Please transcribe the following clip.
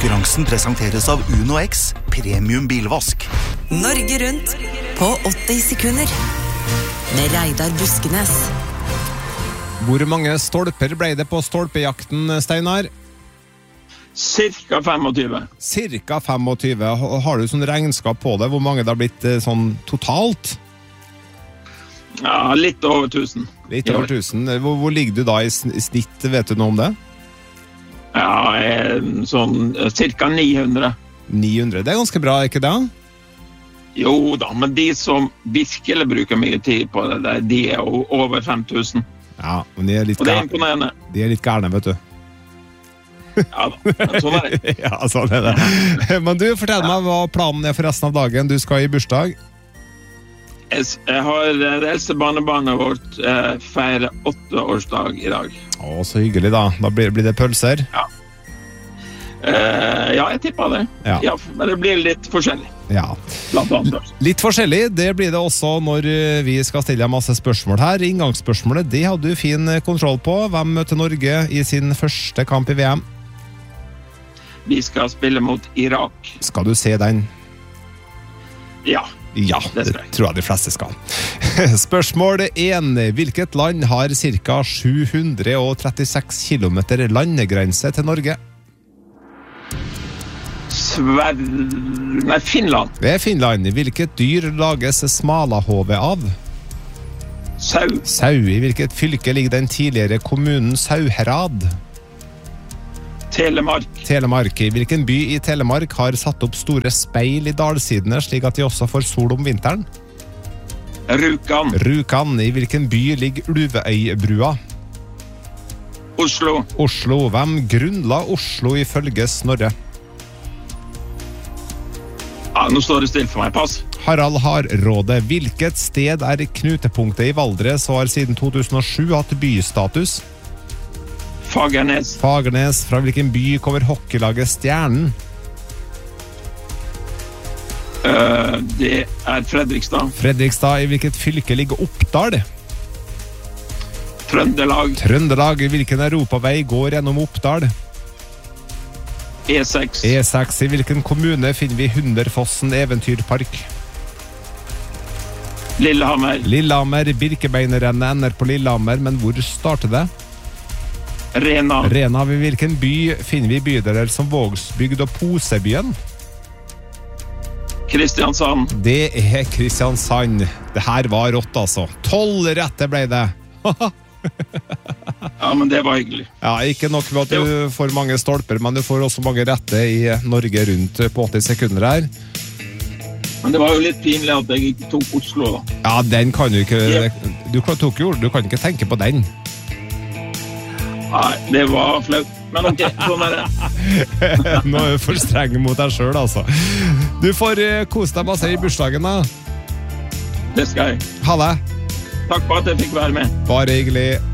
Konkurransen presenteres av Uno X, premium bilvask. Norge rundt på 80 sekunder. Med Reidar Buskenes. Hvor mange stolper ble det på stolpejakten, Steinar? Cirka 25. Cirka 25. Har du sånn regnskap på det? Hvor mange det har blitt sånn totalt? Ja, litt over 1000. Litt over 1000. Hvor ligger du da i snitt, vet du noe om det? Ja, sånn cirka 900. 900, det er ganske bra, ikke det? Jo da, men de som virkelig bruker mye tid på det der, de er jo over 5000. Ja, men de er litt og det er imponerende. De er litt gærne, vet du. Ja da, men sånn er det. Ja, sånn er det. Men du, fortell meg hva planen er for resten av dagen. Du skal i bursdag. Jeg har det eldste barnebarnet vårt feirer 8-årsdag i dag. Å, så hyggelig da. Da blir det pølser? Ja. Ja, jeg tipper det. Ja, men det blir litt forskjellig. Ja. Litt forskjellig, det blir det også når vi skal stille masse spørsmål her. Inngangsspørsmålet, det hadde du fin kontroll på. Hvem møter Norge i sin første kamp i VM? Vi skal spille mot Irak. Skal du se den? Ja. Ja, det tror jeg de fleste skal. Spørsmål 1. Hvilket land har ca. 736 kilometer landegrense til Norge? Finland. Det er Finland. Hvilket dyr lages smalahove av? Sau. Sau. I hvilket fylke ligger den tidligere kommunen Sauherad? Telemark. Telemark. I hvilken by i Telemark har satt opp store speil i dalsidene, slik at de også får sol om vinteren? Rjukan. Rjukan. I hvilken by ligger Ulveøybrua? Oslo. Oslo. Hvem grunnla Oslo ifølge Snorre? Ja, nå står det stilt for meg. Pass. Harald Hardråde. Hvilket sted er knutepunktet i Valdres og har siden 2007 hatt bystatus? Fagernes. Fagernes. Fra hvilken by kommer hockeylaget Stjernen? Det er Fredrikstad. Fredrikstad. I hvilket fylke ligger Oppdal? Trøndelag. Trøndelag. I hvilken europavei går gjennom Oppdal? E6. E6. I hvilken kommune finner vi Hunderfossen eventyrpark? Lillehammer. Lillehammer. Birkebeinerrennet ender på Lillehammer, men hvor starter det? Rena. Rena. I hvilken by finner vi bydeler som Vågsbygd og Posebyen? Kristiansand. Det er Kristiansand. Det her var rått, altså. 12 rette ble det. Ja, men det var hyggelig. Ja, ikke nok med at du får mange stolper, men du får også mange rette i Norge rundt på 80 sekunder her. Men det var jo litt pinlig at jeg ikke tok Oslo, da. Ja, den kan du ikke... Du kan ikke tenke på den. Nei, det var flaut. Men ok, sånn er det. Nå er du for streng mot deg selv, altså. Du får kose deg masse i bursdagen, da. Det skal jeg. Ha det. Takk for at jeg fikk være med. Bare hyggelig.